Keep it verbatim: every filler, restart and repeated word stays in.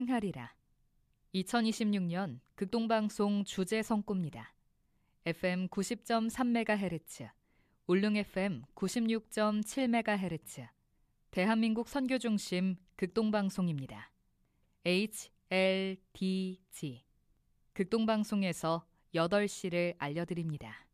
하리라. 이천이십육 년 극동방송 주제 성구입니다. 에프엠 구십 점 삼 메가헤르츠, 울릉 에프엠 구십육 점 칠 메가헤르츠, 대한민국 선교중심 극동방송입니다. 에이치 엘 디 지 극동방송에서 여덟 시를 알려드립니다.